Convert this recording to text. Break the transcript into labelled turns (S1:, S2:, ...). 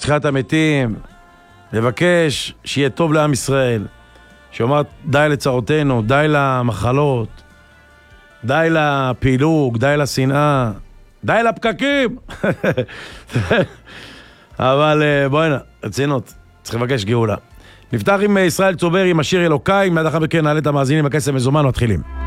S1: תחיית המתים, לבקש שיהיה טוב לעם ישראל, שאומר די לצרותינו, די למחלות, די לפילוג, די לשנאה, די לפקקים. אבל בואי נה, רצינות, צריך לבקש גאולה. נפתח עם ישראל צובר עם השיר אלוקיי, מיד אחר מכן נעלה את המאזינים בכסף מזומן, מתחילים.